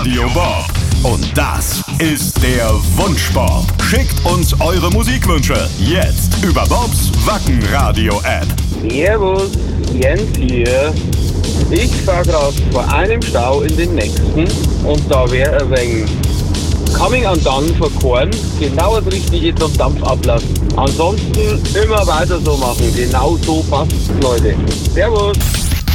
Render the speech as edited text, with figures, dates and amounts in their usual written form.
Radio Bob. Und das ist der Wunschbob. Schickt uns eure Musikwünsche jetzt über Bobs Wackenradio-App. Servus, Jens hier. Ich fahr grad vor einem Stau in den nächsten und da wäre ein wenig Coming Undone verkoren, genau das Richtige zum Dampf ablassen. Ansonsten immer weiter so machen, genau so passt, Leute. Servus!